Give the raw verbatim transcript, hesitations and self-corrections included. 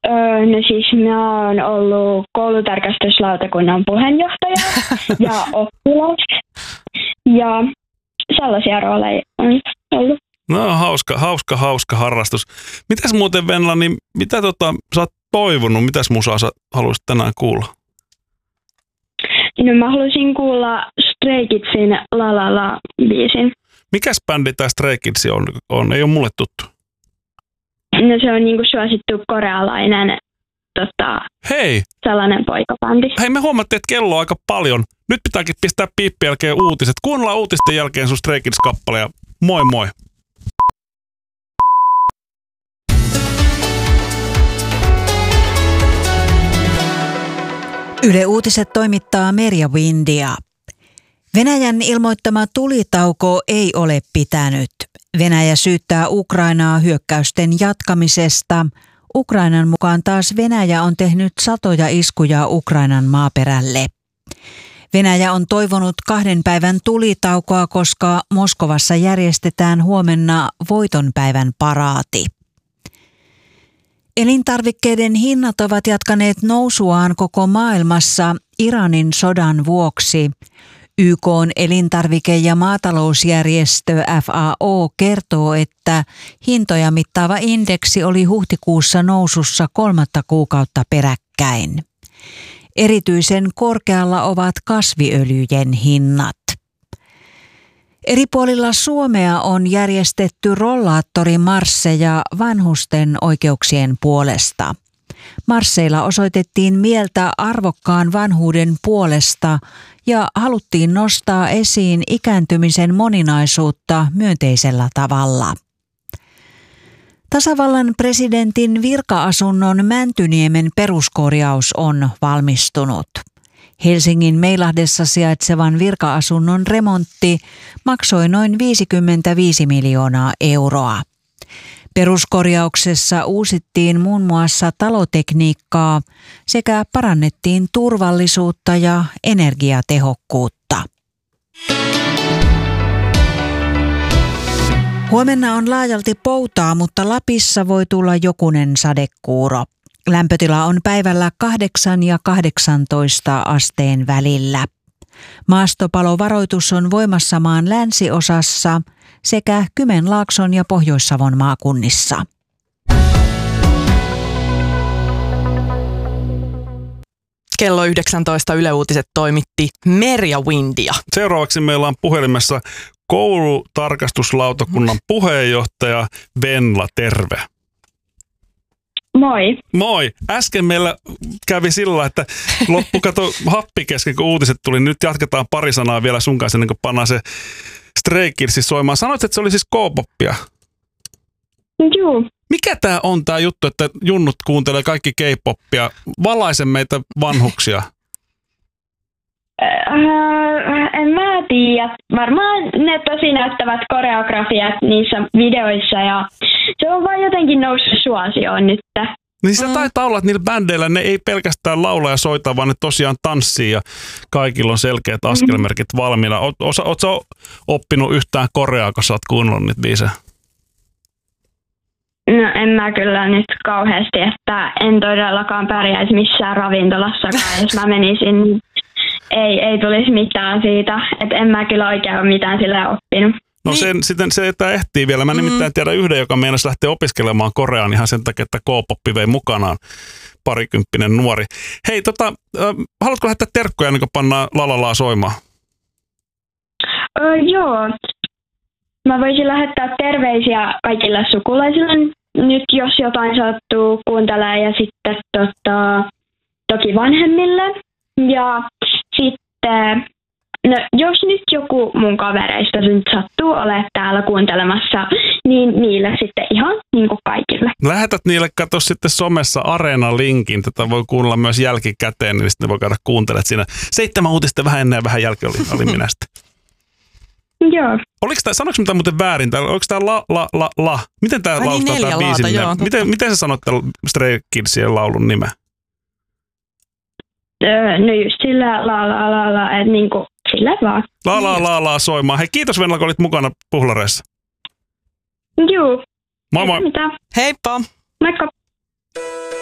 Öö, no siis mä oon ollut koulutarkastuslautakunnan puheenjohtaja ja oppilas. Ja sellaisia rooleja on ollut. No hauska, hauska, hauska harrastus. Mitäs muuten Venla, niin mitä tota, sä oot toivonut, mitäs musaa sä haluaisit tänään kuulla? No mä haluaisin kuulla Stray Kidsin La La La -biisin. Mikäs bändi tää Stray Kids on? on? Ei ole mulle tuttu. No se on niinku suosittu korealainen tota, Hei! sellainen poikabändi. Hei, me huomattiin, että kello on aika paljon. Nyt pitääkin pistää piippi jälkeen uutiset. Kuunnellaan uutisten jälkeen sun Stray Kids-kappale ja moi moi! Yle Uutiset toimittaa Merja Windia. Venäjän ilmoittama tulitauko ei ole pitänyt. Venäjä syyttää Ukrainaa hyökkäysten jatkamisesta. Ukrainan mukaan taas Venäjä on tehnyt satoja iskuja Ukrainan maaperälle. Venäjä on toivonut kahden päivän tulitaukoa, koska Moskovassa järjestetään huomenna voitonpäivän paraati. Elintarvikkeiden hinnat ovat jatkaneet nousuaan koko maailmassa Iranin sodan vuoksi. Y K:n elintarvike- ja maatalousjärjestö F A O kertoo, että hintoja mittaava indeksi oli huhtikuussa nousussa kolmatta kuukautta peräkkäin. Erityisen korkealla ovat kasviöljyjen hinnat. Eri puolilla Suomea on järjestetty rollaattorimarsseja vanhusten oikeuksien puolesta. Marsseilla osoitettiin mieltä arvokkaan vanhuuden puolesta ja haluttiin nostaa esiin ikääntymisen moninaisuutta myönteisellä tavalla. Tasavallan presidentin virka-asunnon Mäntyniemen peruskorjaus on valmistunut. Helsingin Meilahdessa sijaitsevan virka-asunnon remontti maksoi noin viisikymmentäviisi miljoonaa euroa. Peruskorjauksessa uusittiin muun muassa talotekniikkaa sekä parannettiin turvallisuutta ja energiatehokkuutta. Huomenna on laajalti poutaa, mutta Lapissa voi tulla jokunen sadekuuro. Lämpötila on päivällä kahdeksan ja kahdeksantoista asteen välillä. Maastopalovaroitus on voimassa maan länsiosassa sekä Kymenlaakson ja Pohjois-Savon maakunnissa. Kello yhdeksäntoista Yle Uutiset toimitti Merja Windia. Seuraavaksi meillä on puhelimessa koulutarkastuslautakunnan puheenjohtaja Venla, terve. Moi. Moi. Äsken meillä kävi sillä, että loppu kato happi kesken, kun uutiset tuli. Nyt jatketaan pari sanaa vielä sun kanssa, ennen kuin pannaan se Stray Kidsi soimaan. Sanoit, että se oli siis K-poppia. Joo. Mikä tää on tää juttu, että junnut kuuntelee kaikki K-poppia? Valaise meitä vanhuksia. Äh, en mä tiedä. Varmaan ne tosi näyttävät koreografiat niissä videoissa ja se on vaan jotenkin noussut suosioon nyt. Niin se taitaa olla, että niillä bändeillä ne ei pelkästään laula ja soita, vaan ne tosiaan tanssii ja kaikilla on selkeät askelmerkit valmiina. Oletko sä oppinut yhtään koreaa, kun sä oot kuunnellut niitä biisejä? No en mä kyllä nyt kauheasti, että en todellakaan pärjäisi missään ravintolassakaan, jos mä menisin, niin ei, ei tulisi mitään siitä, että en mä kyllä oikein ole mitään sillä oppinut. No sen, sitten se, että ehtii vielä. Mä nimittäin tiedän yhden, joka meinasi lähteä opiskelemaan Koreaan ihan sen takia, että K-poppi vei mukanaan parikymppinen nuori. Hei, tota, äh, haluatko lähettää terkkuja, ennen kuin pannaan lalalaa soimaan? Öö, joo. Mä voisin lähettää terveisiä kaikille sukulaisille nyt, jos jotain sattuu kuuntelemaan, ja sitten tota, toki vanhemmille. Ja sitten, no, jos nyt joku mun kavereista nyt sattuu olemaan täällä kuuntelemassa, niin niille sitten ihan niin kuin kaikille. Lähetät niille, katso sitten somessa Areena-linkin. Tätä voi kuunnella myös jälkikäteen, niin sitten voi käydä kuuntelemaan siinä. Seitsemän uutista vähän ennen ja vähän jälkeen oli, oli minä sitten. Joo. Oliko tämä, sanoiko mitä muuten väärin? Oliko tämä la, la, la, la? Miten tämä laustaa niin, tämä biisi? Joo, miten, miten sä sanot tämän Stray Kidsien laulun nimeä? Öö, no just sillä la la la la, että niinku sillä vaan. La la la la soimaan. Hei, kiitos Venla, kun olit mukana Puhlareissa. Joo. Moi moi. Mitä? Heippa. Moikka.